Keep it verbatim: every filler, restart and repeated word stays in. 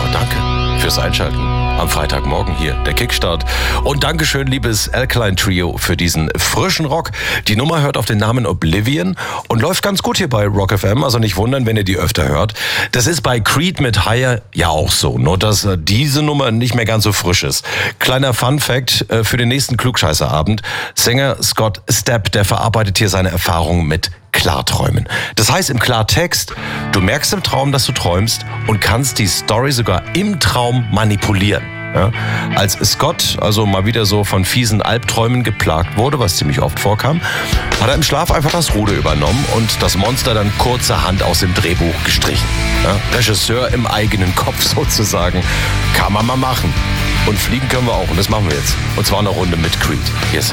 danke fürs Einschalten am Freitagmorgen hier, der Kickstart. Und Dankeschön, liebes Alkaline Trio, für diesen frischen Rock. Die Nummer hört auf den Namen Oblivion und läuft ganz gut hier bei Rock F M, also nicht wundern, wenn ihr die öfter hört. Das ist bei Creed mit Higher ja auch so, nur dass diese Nummer nicht mehr ganz so frisch ist. Kleiner Fun-Fact für den nächsten Klugscheißerabend. Sänger Scott Stapp, der verarbeitet hier seine Erfahrungen mit Klarträumen. Das heißt im Klartext, du merkst im Traum, dass du träumst und kannst die Story sogar im Traum manipulieren. Ja? Als Scott also mal wieder so von fiesen Albträumen geplagt wurde, was ziemlich oft vorkam, hat er im Schlaf einfach das Ruder übernommen und das Monster dann kurzerhand aus dem Drehbuch gestrichen. Ja? Regisseur im eigenen Kopf sozusagen. Kann man mal machen. Und fliegen können wir auch und das machen wir jetzt. Und zwar eine Runde mit Creed. Hier ist